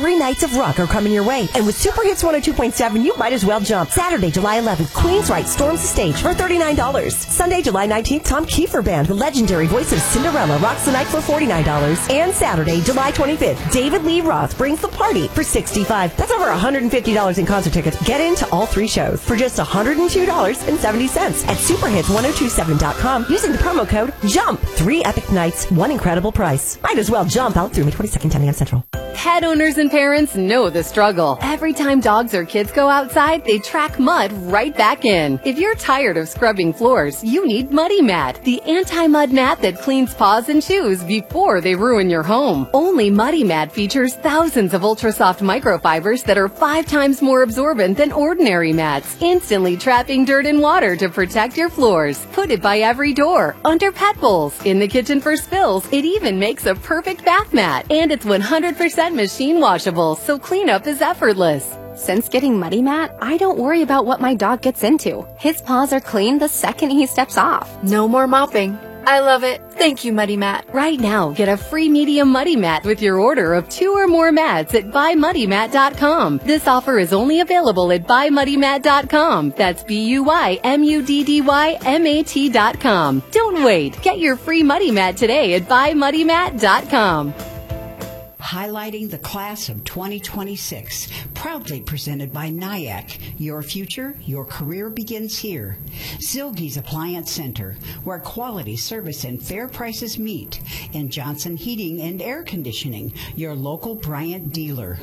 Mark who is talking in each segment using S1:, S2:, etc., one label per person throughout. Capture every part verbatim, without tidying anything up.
S1: Three nights of rock are coming your way. And with Super Hits one oh two point seven, you might as well jump. Saturday, July eleventh, Queensryche storms the stage for thirty-nine dollars. Sunday, July nineteenth, Tom Kiefer Band, the legendary voice of Cinderella, rocks the night for forty-nine dollars. And Saturday, July twenty-fifth, David Lee Roth brings the party for sixty-five dollars. That's over one hundred fifty dollars in concert tickets. Get into all three shows for just one hundred two dollars and seventy cents at super hits ten twenty-seven dot com using the promo code JUMP. Three epic nights, one incredible price. Might as well jump out through May twenty-second, ten a.m. Central.
S2: Pet owners and parents know the struggle. Every time dogs or kids go outside, they track mud right back in. If you're tired of scrubbing floors, you need Muddy Mat, the anti-mud mat that cleans paws and shoes before they ruin your home. Only Muddy Mat features thousands of ultra-soft microfibers that are five times more absorbent than ordinary mats, instantly trapping dirt and water to protect your floors. Put it by every door, under pet bowls, in the kitchen for spills. It even makes a perfect bath mat. And it's one hundred percent machine washable, so cleanup is effortless.
S3: Since getting Muddy Mat, I don't worry about what my dog gets into. His paws are clean the second he steps off.
S4: No more mopping. I love it. Thank you, Muddy Mat.
S2: Right now, get a free medium Muddy Mat with your order of two or more mats at buy muddy mat dot com. This offer is only available at buy muddy mat dot com. That's B U Y M U D D Y M A T dot com. Don't wait. Get your free Muddy Mat today at buy muddy mat dot com.
S5: Highlighting the class of twenty twenty-six, proudly presented by NIAC. Your future, your career begins here. Zilge's Appliance Center, where quality, service, and fair prices meet. And Johnson Heating and Air Conditioning, your local Bryant dealer.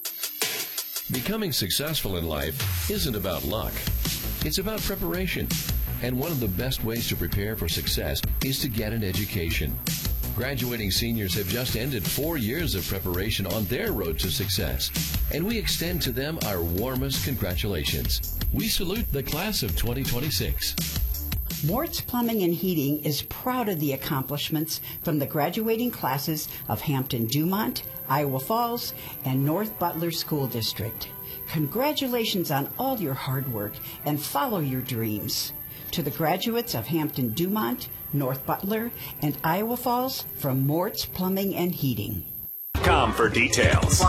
S6: Becoming successful in life isn't about luck. It's about preparation. And one of the best ways to prepare for success is to get an education. Graduating seniors have just ended four years of preparation on their road to success, and we extend to them our warmest congratulations. We salute the class of twenty twenty-six.
S5: Mort's Plumbing and Heating is proud of the accomplishments from the graduating classes of Hampton-Dumont, Iowa Falls, and North Butler School District. Congratulations on all your hard work and follow your dreams. To the graduates of Hampton-Dumont, North Butler, and Iowa Falls, from Mort's Plumbing and Heating.
S7: Com for details.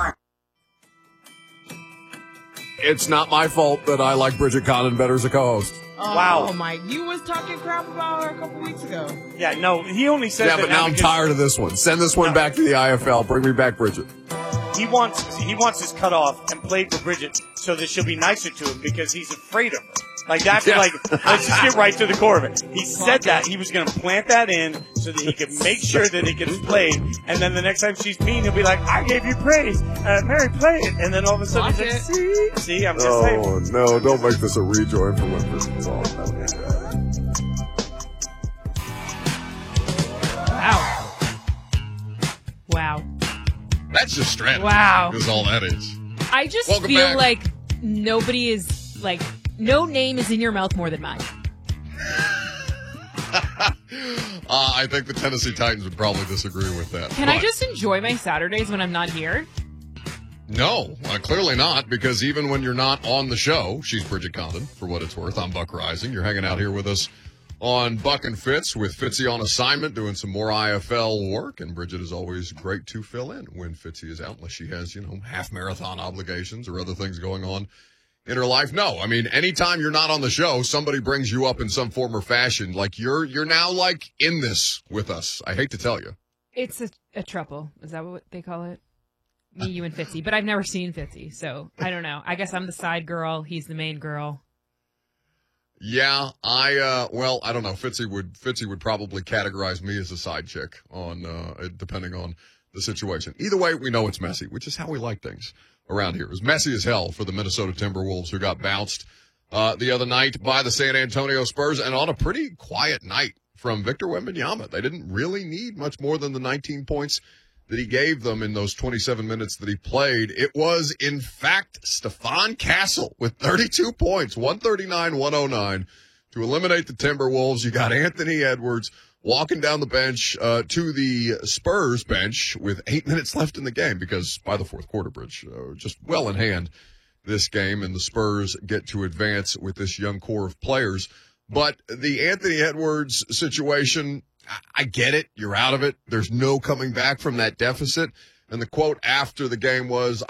S8: It's not my fault that I like Bridget Condon better as a co-host.
S9: Oh,
S10: wow.
S9: Oh, my. You was talking crap about her a couple weeks ago.
S10: Yeah, no, he only says
S8: yeah,
S10: that
S8: but now I'm tired of this one. Send this one no. back to the I F L. Bring me back Bridget.
S10: He wants he wants his cut off and played for Bridget so that she'll be nicer to him because he's afraid of her. Like, that's yeah. like, let's just get right to the core of it. He said that. He was going to plant that in so that he could make sure that it gets played. And then the next time she's mean, he'll be like, I gave you praise. Uh, Mary, play it. And then all of a sudden, he's like, see? See, I'm just
S8: oh,
S10: saying.
S8: Oh, no, don't make this a rejoin for one person.
S11: Wow. Wow.
S12: That's just strategy.
S11: Wow.
S12: Is all that is.
S11: I just
S12: Welcome
S11: feel
S12: back.
S11: like nobody is, like, no name is in your mouth more than mine.
S12: uh, I think the Tennessee Titans would probably disagree with that.
S11: Can
S12: but
S11: I just enjoy my Saturdays when I'm not here?
S12: No, uh, clearly not, because even when you're not on the show, she's Bridget Condon, for what it's worth. I'm Buck Rising. You're hanging out here with us on Buck and Fitz with Fitzy on assignment, doing some more I F L work, and Bridget is always great to fill in when Fitzy is out, unless she has, you know, half-marathon obligations or other things going on in her life. No, I mean, anytime you're not on the show, somebody brings you up in some form or fashion. Like, you're you're now, like, in this with us. I hate to tell you.
S11: It's a, a trouble. Is that what they call it? Me, you, and Fitzy. But I've never seen Fitzy, so I don't know. I guess I'm the side girl. He's the main girl.
S12: Yeah, I, uh, well, I don't know. Fitzy would, Fitzy would probably categorize me as a side chick on, uh, depending on the situation. Either way, we know it's messy, which is how we like things around here. It was messy as hell for the Minnesota Timberwolves, who got bounced uh the other night by the San Antonio Spurs, and on a pretty quiet night from Victor Wembanyama. They didn't really need much more than the nineteen points that he gave them in those twenty-seven minutes that he played. It was, in fact, Stephon Castle with thirty-two points, one thirty-nine one oh nine, to eliminate the Timberwolves. You got Anthony Edwards walking down the bench uh, to the Spurs bench with eight minutes left in the game, because by the fourth quarter, Bridge, uh, just well in hand this game, and the Spurs get to advance with this young core of players. But the Anthony Edwards situation, I get it. You're out of it. There's no coming back from that deficit. And the quote after the game was,